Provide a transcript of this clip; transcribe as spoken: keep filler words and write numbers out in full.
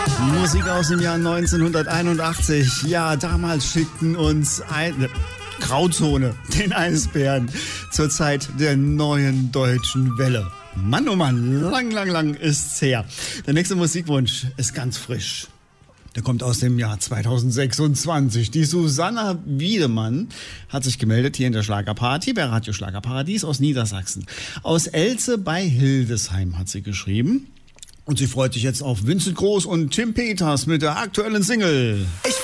Musik aus dem Jahr neunzehnhunderteinundachtzig. Ja, damals schickten uns ein, Grauzone, den Eisbären, zur Zeit der neuen deutschen Welle. Mann, oh Mann, lang, lang, lang ist's her. Der nächste Musikwunsch ist ganz frisch. Der kommt aus dem Jahr zweitausendsechsundzwanzig. Die Susanna Wiedemann hat sich gemeldet hier in der Schlagerparty bei Radio Schlagerparadies aus Niedersachsen. Aus Elze bei Hildesheim hat sie geschrieben. Und sie freut sich jetzt auf Vincent Groß und Tim Peters mit der aktuellen Single. Ich